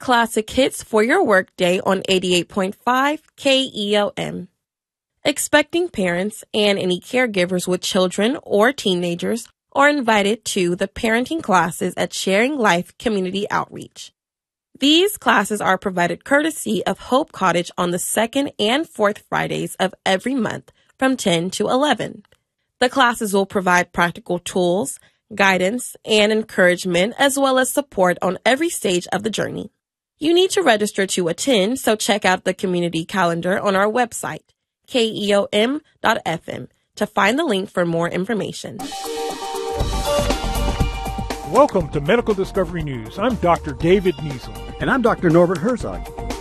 Classic hits for your workday on 88.5 KELM. Expecting parents and any caregivers with children or teenagers are invited to the parenting classes at Sharing Life Community Outreach. These classes are provided courtesy of Hope Cottage on the second and fourth Fridays of every month from 10 to 11. The classes will provide practical tools, guidance, and encouragement, as well as support on every stage of the journey. You need to register to attend, so check out the community calendar on our website, KEOM.FM, to find the link for more information. Welcome to Medical Discovery News. I'm Dr. David Niesel. And I'm Dr. Norbert Herzog.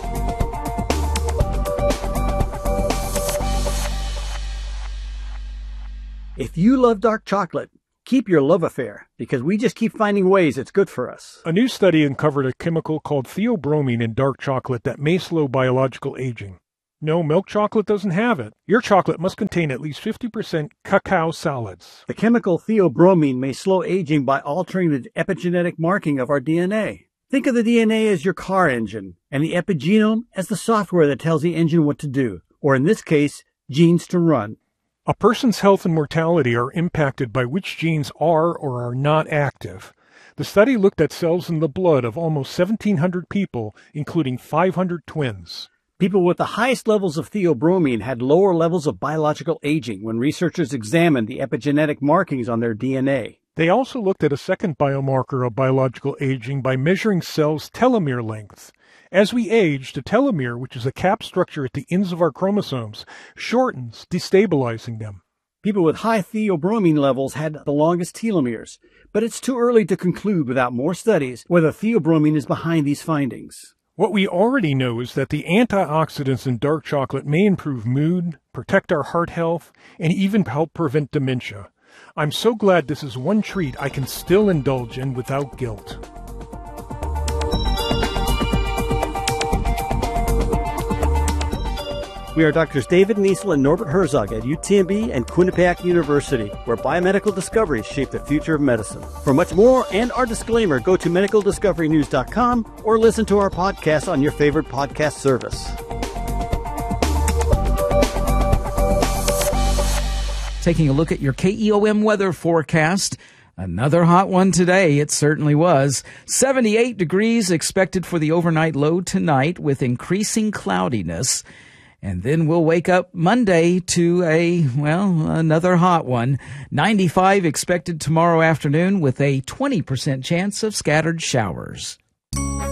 If you love dark chocolate, keep your love affair, because we just keep finding ways it's good for us. A new study uncovered a chemical called theobromine in dark chocolate that may slow biological aging. No, milk chocolate doesn't have it. Your chocolate must contain at least 50% cacao solids. The chemical theobromine may slow aging by altering the epigenetic marking of our DNA. Think of the DNA as your car engine, and the epigenome as the software that tells the engine what to do, or in this case, genes to run. A person's health and mortality are impacted by which genes are or are not active. The study looked at cells in the blood of almost 1,700 people, including 500 twins. People with the highest levels of theobromine had lower levels of biological aging when researchers examined the epigenetic markings on their DNA. They also looked at a second biomarker of biological aging by measuring cells' telomere length. As we age, the telomere, which is a cap structure at the ends of our chromosomes, shortens, destabilizing them. People with high theobromine levels had the longest telomeres, but it's too early to conclude without more studies whether theobromine is behind these findings. What we already know is that the antioxidants in dark chocolate may improve mood, protect our heart health, and even help prevent dementia. I'm so glad this is one treat I can still indulge in without guilt. We are Drs. David Niesel and Norbert Herzog at UTMB and Quinnipiac University, where biomedical discoveries shape the future of medicine. For much more and our disclaimer, go to medicaldiscoverynews.com or listen to our podcast on your favorite podcast service. Taking a look at your KEOM weather forecast. Another hot one today. It certainly was. 78 degrees expected for the overnight low tonight with increasing cloudiness. And then we'll wake up Monday to another hot one. 95 expected tomorrow afternoon with a 20% chance of scattered showers.